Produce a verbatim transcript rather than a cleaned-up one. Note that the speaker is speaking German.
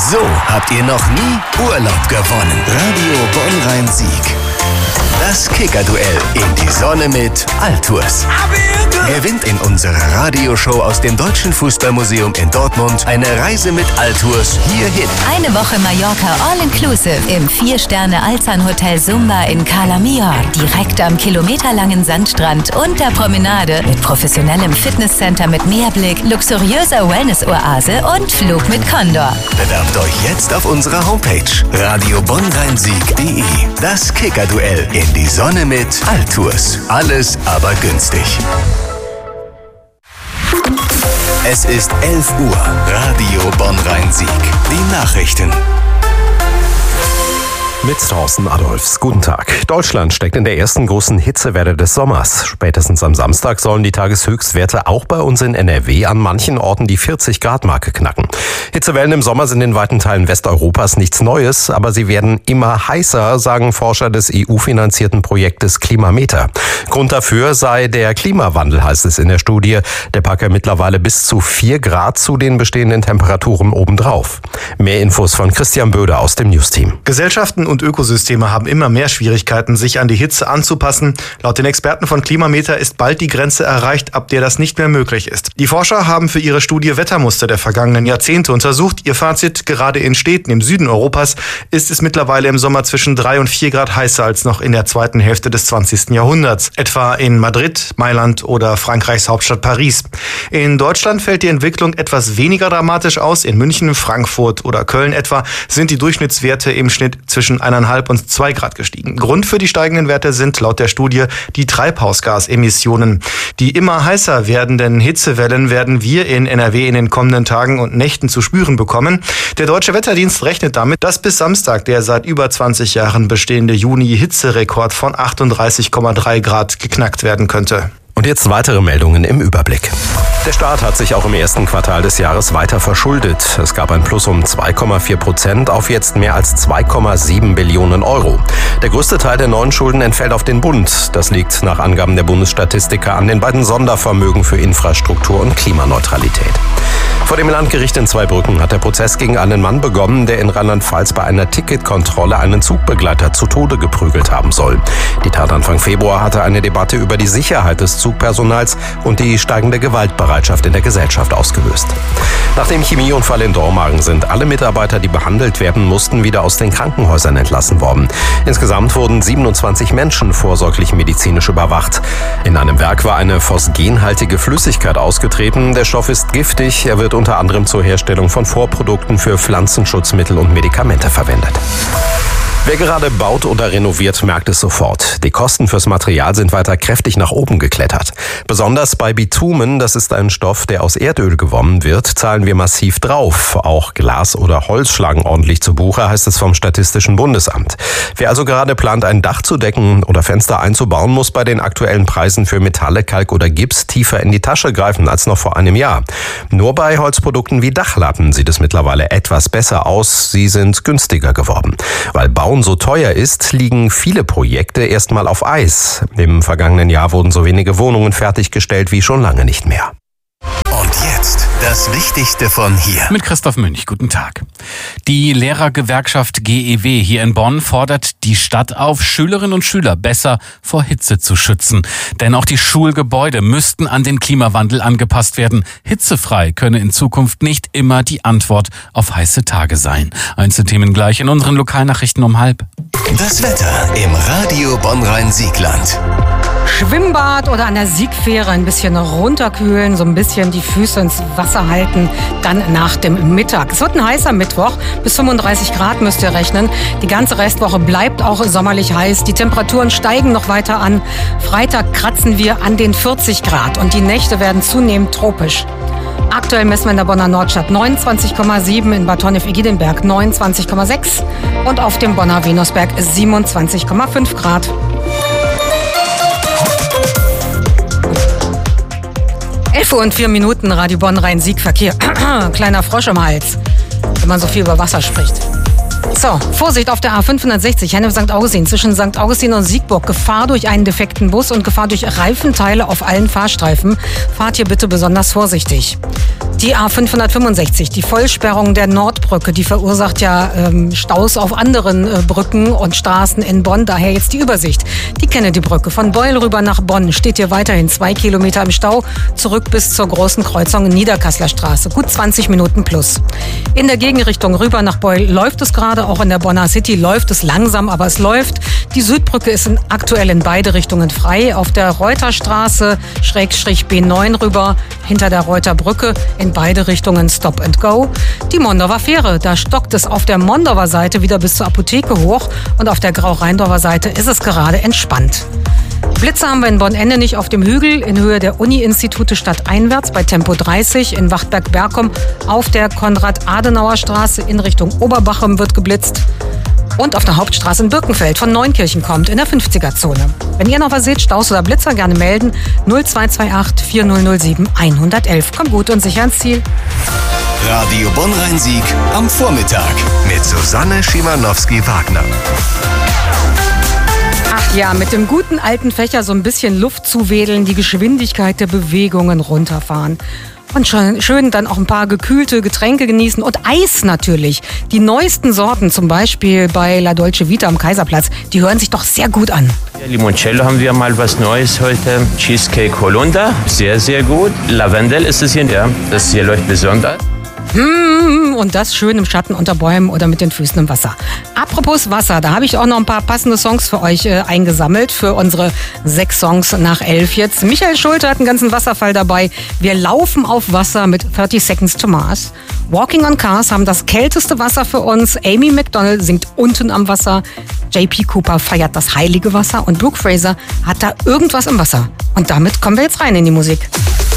So habt ihr noch nie Urlaub gewonnen. Radio Bonn-Rhein-Sieg. Das Kicker-Duell in die Sonne mit Altours. Gewinnt in unserer Radioshow aus dem Deutschen Fußballmuseum in Dortmund eine Reise mit Altours hierhin. Eine Woche Mallorca All-Inclusive im vier-Sterne-Alzan-Hotel Sumba in Cala Mior. Direkt am kilometerlangen Sandstrand und der Promenade mit professionellem Fitnesscenter mit Meerblick, luxuriöser Wellness-Oase und Flug mit Condor. Bewerbt euch jetzt auf unserer Homepage radio bonn rhein sieg punkt de. Das Kicker-Duell in die Sonne mit Altours. Alles aber günstig. Es ist elf Uhr. Radio Bonn-Rhein-Sieg. Die Nachrichten. Mit Thorsten Adolfs. Guten Tag. Deutschland steckt in der ersten großen Hitzewelle des Sommers. Spätestens am Samstag sollen die Tageshöchstwerte auch bei uns in N R W an manchen Orten die vierzig Grad Marke knacken. Hitzewellen im Sommer sind in weiten Teilen Westeuropas nichts Neues, aber sie werden immer heißer, sagen Forscher des E U-finanzierten Projektes Klimameter. Grund dafür sei der Klimawandel, heißt es in der Studie. Der packe mittlerweile bis zu vier Grad zu den bestehenden Temperaturen obendrauf. Mehr Infos von Christian Böder aus dem Newsteam. Gesellschaften und Ökosysteme haben immer mehr Schwierigkeiten, sich an die Hitze anzupassen. Laut den Experten von Klimameter ist bald die Grenze erreicht, ab der das nicht mehr möglich ist. Die Forscher haben für ihre Studie Wettermuster der vergangenen Jahrzehnte untersucht. Ihr Fazit: Gerade in Städten im Süden Europas ist es mittlerweile im Sommer zwischen drei und vier Grad heißer als noch in der zweiten Hälfte des zwanzigsten Jahrhunderts. Etwa in Madrid, Mailand oder Frankreichs Hauptstadt Paris. In Deutschland fällt die Entwicklung etwas weniger dramatisch aus. In München, Frankfurt oder Köln etwa sind die Durchschnittswerte im Schnitt zwischen eineinhalb und zwei Grad gestiegen. Grund für die steigenden Werte sind laut der Studie die Treibhausgasemissionen. Die immer heißer werdenden Hitzewellen werden wir in N R W in den kommenden Tagen und Nächten zu spüren bekommen. Der Deutsche Wetterdienst rechnet damit, dass bis Samstag der seit über zwanzig Jahren bestehende Juni-Hitzerekord von achtunddreißig Komma drei Grad geknackt werden könnte. Und jetzt weitere Meldungen im Überblick. Der Staat hat sich auch im ersten Quartal des Jahres weiter verschuldet. Es gab ein Plus um zwei Komma vier Prozent auf jetzt mehr als zwei Komma sieben Billionen Euro. Der größte Teil der neuen Schulden entfällt auf den Bund. Das liegt nach Angaben der Bundesstatistiker an den beiden Sondervermögen für Infrastruktur und Klimaneutralität. Vor dem Landgericht in Zweibrücken hat der Prozess gegen einen Mann begonnen, der in Rheinland-Pfalz bei einer Ticketkontrolle einen Zugbegleiter zu Tode geprügelt haben soll. Die Tat Anfang Februar hatte eine Debatte über die Sicherheit des Zugpersonals und die steigende Gewaltbereitschaft in der Gesellschaft ausgelöst. Nach dem Chemieunfall in Dormagen sind alle Mitarbeiter, die behandelt werden mussten, wieder aus den Krankenhäusern entlassen worden. Insgesamt wurden siebenundzwanzig Menschen vorsorglich medizinisch überwacht. In einem Werk war eine phosgenhaltige Flüssigkeit ausgetreten. Der Stoff ist giftig. Er wird unter anderem zur Herstellung von Vorprodukten für Pflanzenschutzmittel und Medikamente verwendet. Wer gerade baut oder renoviert, merkt es sofort. Die Kosten fürs Material sind weiter kräftig nach oben geklettert. Besonders bei Bitumen, das ist ein Stoff, der aus Erdöl gewonnen wird, zahlen wir massiv drauf. Auch Glas oder Holz schlagen ordentlich zu Buche, heißt es vom Statistischen Bundesamt. Wer also gerade plant, ein Dach zu decken oder Fenster einzubauen, muss bei den aktuellen Preisen für Metalle, Kalk oder Gips tiefer in die Tasche greifen als noch vor einem Jahr. Nur bei Holzprodukten wie Dachlatten sieht es mittlerweile etwas besser aus. Sie sind günstiger geworden. Weil Bauen so teuer ist, liegen viele Projekte erstmal auf Eis. Im vergangenen Jahr wurden so wenige Wohnungen fertiggestellt wie schon lange nicht mehr. Und jetzt das Wichtigste von hier. Mit Christoph Münch, guten Tag. Die Lehrergewerkschaft G E W hier in Bonn fordert die Stadt auf, Schülerinnen und Schüler besser vor Hitze zu schützen. Denn auch die Schulgebäude müssten an den Klimawandel angepasst werden. Hitzefrei könne in Zukunft nicht immer die Antwort auf heiße Tage sein. Einzelthemen gleich in unseren Lokalnachrichten um halb. Das Wetter im Radio Bonn-Rhein-Siegland. Schwimmbad oder an der Siegfähre ein bisschen runterkühlen, so ein bisschen die Füße ins Wasser halten, dann nach dem Mittag. Es wird ein heißer Mittwoch, bis fünfunddreißig Grad müsst ihr rechnen. Die ganze Restwoche bleibt auch sommerlich heiß. Die Temperaturen steigen noch weiter an. Freitag kratzen wir an den vierzig Grad und die Nächte werden zunehmend tropisch. Aktuell messen wir in der Bonner Nordstadt neunundzwanzig Komma sieben, in Bad Honnef-Egidinberg neunundzwanzig Komma sechs und auf dem Bonner Venusberg siebenundzwanzig Komma fünf Grad. elf Uhr und vier Minuten, Radio Bonn-Rhein-Sieg-Verkehr. Kleiner Frosch im Hals, wenn man so viel über Wasser spricht. So, Vorsicht auf der A fünfhundertsechzig, Hennef Sankt Augustin, zwischen Sankt Augustin und Siegburg. Gefahr durch einen defekten Bus und Gefahr durch Reifenteile auf allen Fahrstreifen. Fahrt hier bitte besonders vorsichtig. Die A fünfhundertfünfundsechzig, die Vollsperrung der Nordbrücke, die verursacht ja ähm, Staus auf anderen äh, Brücken und Straßen in Bonn. Daher jetzt die Übersicht. Die Kennedy-Brücke von Beul rüber nach Bonn steht hier weiterhin zwei Kilometer im Stau, zurück bis zur großen Kreuzung Niederkassler Straße. Gut zwanzig Minuten plus. In der Gegenrichtung rüber nach Beul läuft es gerade, auch in der Bonner City läuft es langsam, aber es läuft. Die Südbrücke ist in, aktuell in beide Richtungen frei. Auf der Reuterstraße, Schrägstrich B neun rüber, hinter der Reuterbrücke, in beide Richtungen Stop and Go. Die Mondorfer Fähre, da stockt es auf der Mondorfer Seite wieder bis zur Apotheke hoch und auf der Grau-Rheindorfer Seite ist es gerade entspannt. Blitze haben wir in Bonn-Ende nicht auf dem Hügel, in Höhe der Uni-Institute stadteinwärts bei Tempo dreißig, in Wachtberg-Berkom auf der Konrad-Adenauer-Straße in Richtung Oberbachem wird geblitzt. Und auf der Hauptstraße in Birkenfeld von Neunkirchen kommt, in der fünfziger-Zone. Wenn ihr noch was seht, Staus oder Blitzer, gerne melden. null zwei zwei acht vier null null sieben eins eins eins. Kommt gut und sicher ans Ziel. Radio Bonn-Rhein-Sieg am Vormittag mit Susanne Schimanowski-Wagner. Ach ja, mit dem guten alten Fächer so ein bisschen Luft zuwedeln, die Geschwindigkeit der Bewegungen runterfahren. Und schön, schön dann auch ein paar gekühlte Getränke genießen und Eis natürlich. Die neuesten Sorten, zum Beispiel bei La Dolce Vita am Kaiserplatz, die hören sich doch sehr gut an. Limoncello haben wir mal was Neues heute. Cheesecake Holunder, sehr, sehr gut. Lavendel ist es hier, ja, das hier läuft besonders. Und das schön im Schatten unter Bäumen oder mit den Füßen im Wasser. Apropos Wasser, da habe ich auch noch ein paar passende Songs für euch äh, eingesammelt, für unsere sechs Songs nach elf jetzt. Michael Schulte hat einen ganzen Wasserfall dabei. Wir laufen auf Wasser mit thirty Seconds to Mars. Walking on Cars haben das kälteste Wasser für uns. Amy Macdonald singt unten am Wasser. J P Cooper feiert das heilige Wasser. Und Brooke Fraser hat da irgendwas im Wasser. Und damit kommen wir jetzt rein in die Musik.